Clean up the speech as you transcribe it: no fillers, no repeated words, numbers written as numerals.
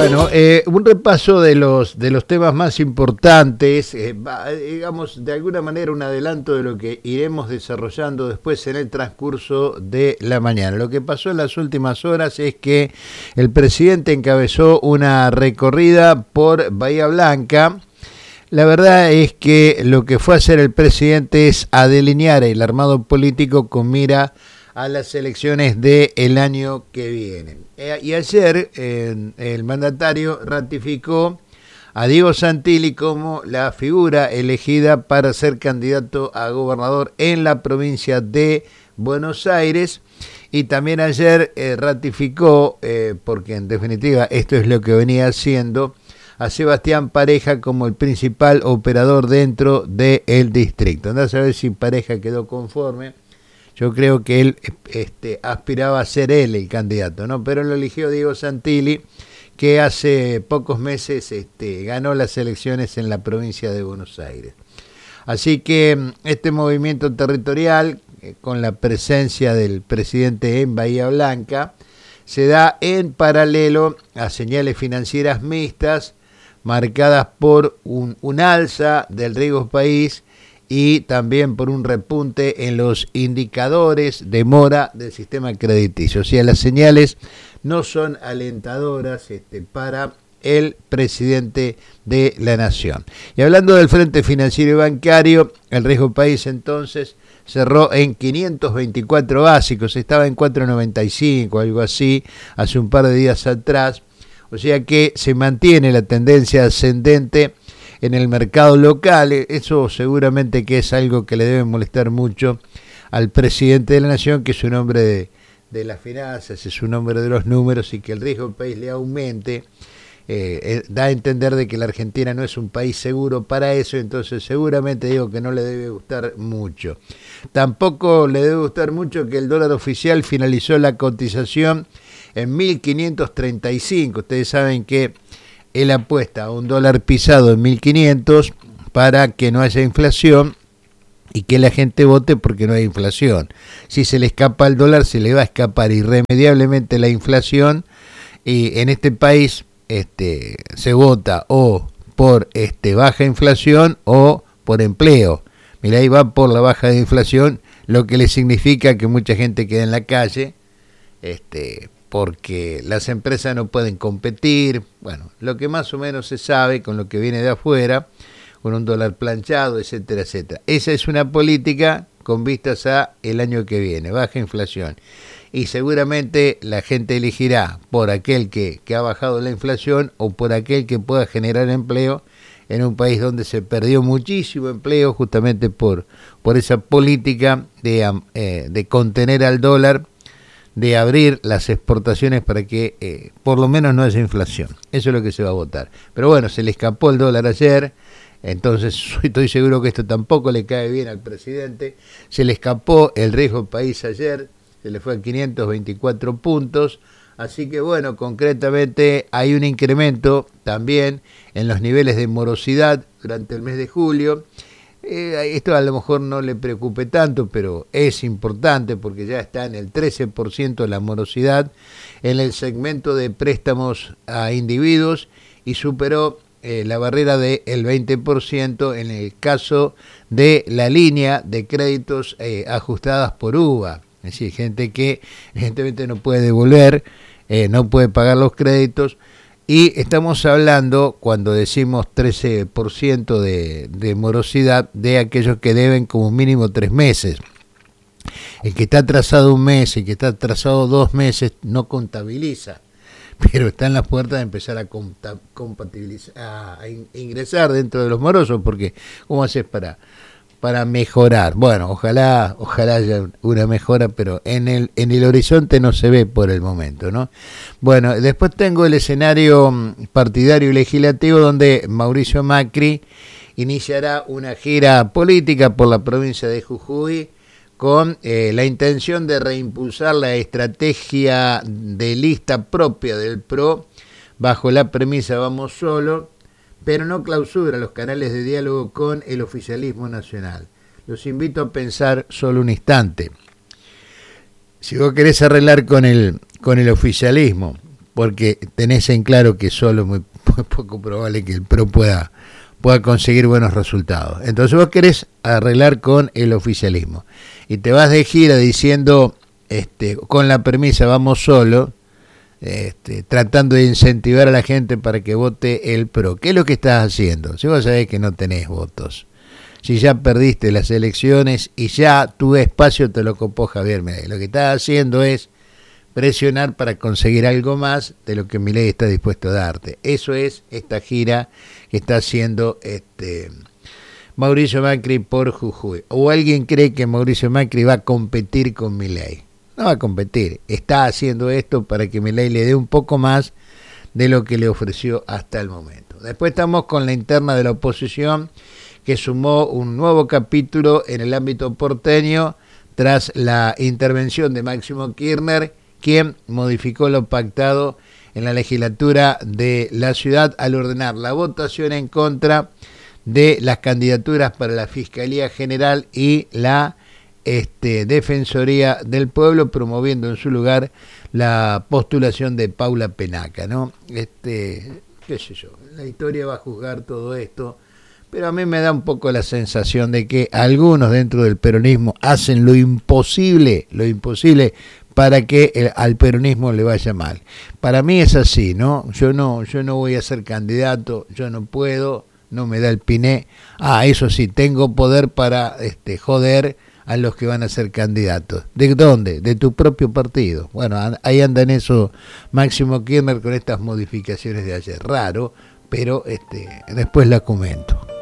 Bueno, un repaso de los temas más importantes, digamos, de alguna manera un adelanto de lo que iremos desarrollando después en el transcurso de la mañana. Lo que pasó en las últimas horas es que el presidente encabezó una recorrida por Bahía Blanca. La verdad es que lo que fue a hacer el presidente es a delinear el armado político con mira a las elecciones del año que viene. Y ayer el mandatario ratificó a Diego Santilli como la figura elegida para ser candidato a gobernador en la provincia de Buenos Aires. Y también ayer ratificó, porque en definitiva esto es lo que venía haciendo, a Sebastián Pareja como el principal operador dentro del distrito. Andá a saber si Pareja quedó conforme. Yo creo que él aspiraba a ser él el candidato, ¿no? Pero lo eligió Diego Santilli, que hace pocos meses ganó las elecciones en la provincia de Buenos Aires. Así que este movimiento territorial, con la presencia del presidente en Bahía Blanca, se da en paralelo a señales financieras mixtas, marcadas por un alza del riesgo país y también por un repunte en los indicadores de mora del sistema crediticio. O sea, las señales no son alentadoras para el presidente de la Nación. Y hablando del Frente Financiero y Bancario, el riesgo país entonces cerró en 524 básicos, estaba en 495, algo así, hace un par de días atrás. O sea que se mantiene la tendencia ascendente en el mercado local. Eso seguramente que es algo que le debe molestar mucho al presidente de la Nación, que es un hombre de las finanzas, es un hombre de los números, y que el riesgo del país le aumente. Da a entender de que la Argentina no es un país seguro para eso, entonces seguramente digo que no le debe gustar mucho. Tampoco le debe gustar mucho que el dólar oficial finalizó la cotización en 1.535. Ustedes saben que él apuesta a un dólar pisado en 1.500 para que no haya inflación y que la gente vote porque no hay inflación. Si se le escapa al dólar, se le va a escapar irremediablemente la inflación, y en este país se vota o por baja inflación o por empleo. Mira, ahí va por la baja de inflación, lo que le significa que mucha gente queda en la calle, porque las empresas no pueden competir. Bueno, lo que más o menos se sabe con lo que viene de afuera, con un dólar planchado, etcétera, etcétera. Esa es una política con vistas a el año que viene, baja inflación. Y seguramente la gente elegirá por aquel que ha bajado la inflación o por aquel que pueda generar empleo en un país donde se perdió muchísimo empleo justamente por esa política de contener al dólar, de abrir las exportaciones para que por lo menos no haya inflación. Eso es lo que se va a votar. Pero bueno, se le escapó el dólar ayer, entonces estoy seguro que esto tampoco le cae bien al presidente. Se le escapó el riesgo país ayer, se le fue a 524 puntos. Así que bueno, concretamente hay un incremento también en los niveles de morosidad durante el mes de julio. Esto a lo mejor no le preocupe tanto, pero es importante porque ya está en el 13% la morosidad en el segmento de préstamos a individuos y superó la barrera del 20% en el caso de la línea de créditos ajustadas por UVA. Es decir, gente que evidentemente no puede devolver, no puede pagar los créditos. Y estamos hablando, cuando decimos 13% de morosidad, de aquellos que deben como mínimo 3 meses. El que está atrasado un mes, el que está atrasado 2 meses, no contabiliza, pero está en las puertas de empezar a compatibilizar, a ingresar dentro de los morosos, porque ¿cómo haces para mejorar? Bueno, ojalá haya una mejora, pero en el horizonte no se ve por el momento, ¿no? Bueno, después tengo el escenario partidario y legislativo, donde Mauricio Macri iniciará una gira política por la provincia de Jujuy con la intención de reimpulsar la estrategia de lista propia del PRO bajo la premisa vamos solo, pero no clausura los canales de diálogo con el oficialismo nacional. Los invito a pensar solo un instante. Si vos querés arreglar con el oficialismo, porque tenés en claro que solo es muy poco probable que el PRO pueda conseguir buenos resultados. Entonces vos querés arreglar con el oficialismo y te vas de gira diciendo, con la premisa vamos solo, tratando de incentivar a la gente para que vote el PRO. ¿Qué es lo que estás haciendo? Si vos sabés que no tenés votos, si ya perdiste las elecciones y ya tu espacio te lo copó Javier Milei, lo que estás haciendo es presionar para conseguir algo más de lo que Milei está dispuesto a darte. Eso es esta gira que está haciendo Mauricio Macri por Jujuy. ¿O alguien cree que Mauricio Macri va a competir con Milei? No va a competir. Está haciendo esto para que Milei le dé un poco más de lo que le ofreció hasta el momento. Después estamos con la interna de la oposición, que sumó un nuevo capítulo en el ámbito porteño tras la intervención de Máximo Kirchner, quien modificó lo pactado en la legislatura de la ciudad al ordenar la votación en contra de las candidaturas para la Fiscalía General y la Defensoría del Pueblo, promoviendo en su lugar la postulación de Paula Penaca, ¿no? Qué sé yo, la historia va a juzgar todo esto, pero a mí me da un poco la sensación de que algunos dentro del peronismo hacen lo imposible para que al peronismo le vaya mal. Para mí es así, ¿no? Yo no voy a ser candidato, yo no puedo, no me da el piné. Eso sí, tengo poder para joder a los que van a ser candidatos. ¿De dónde? De tu propio partido. Bueno, ahí anda en eso Máximo Kirchner con estas modificaciones de ayer. Raro, pero después la comento.